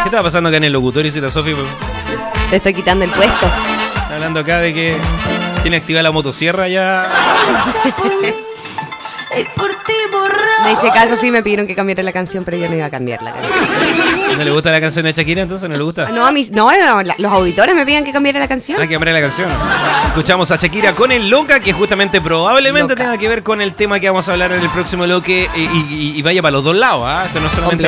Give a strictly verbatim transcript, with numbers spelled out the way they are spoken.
¿Qué está pasando acá en el locutorio, Cita Sofi? Te estoy quitando el puesto. Está hablando acá de que tiene activada la motosierra ya. Me hice caso, sí, me pidieron que cambiara la canción, pero yo no iba a cambiar la canción. ¿No le gusta la canción de Shakira entonces? ¿No le gusta? No, a mí, no, no, la- los auditores me piden que cambiare la canción. Hay que cambiar la canción. Escuchamos a Shakira con el Loca, que justamente probablemente Loca. tenga que ver con el tema que vamos a hablar en el próximo bloque y, y- y vaya para los dos lados, ¿ah? Esto no es solamente